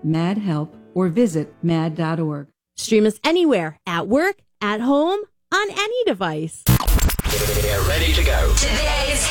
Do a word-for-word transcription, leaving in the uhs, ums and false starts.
MADHELP or visit mad dot org. Stream us anywhere, at work, at home, on any device. Get ready to go. Today's